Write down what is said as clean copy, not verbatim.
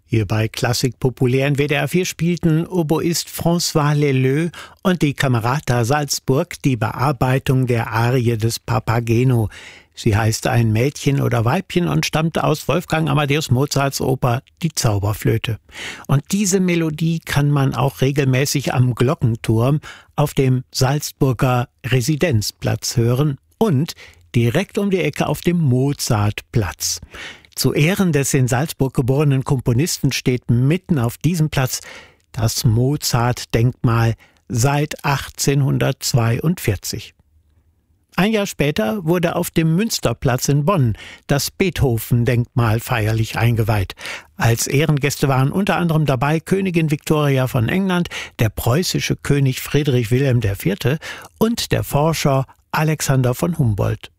Hier bei Klassik populär in WDR 4 spielten Oboist François Leleux und die Camerata Salzburg die Bearbeitung der Arie des Papageno. Sie heißt ein Mädchen oder Weibchen und stammte aus Wolfgang Amadeus Mozarts Oper Die Zauberflöte. Und diese Melodie kann man auch regelmäßig am Glockenturm auf dem Salzburger Residenzplatz hören und direkt um die Ecke auf dem Mozartplatz. Zu Ehren des in Salzburg geborenen Komponisten steht mitten auf diesem Platz das Mozart-Denkmal seit 1842. Ein Jahr später wurde auf dem Münsterplatz in Bonn das Beethoven-Denkmal feierlich eingeweiht. Als Ehrengäste waren unter anderem dabei Königin Victoria von England, der preußische König Friedrich Wilhelm IV. Und der Forscher Alexander von Humboldt.